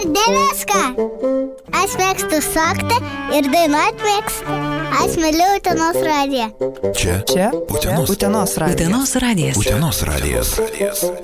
Dėmeska! Aš mėgstu šokti ir dainuoti mėgstu. Aš myliu Utenos radiją. Čia Utenos radijas. Utenos radijas.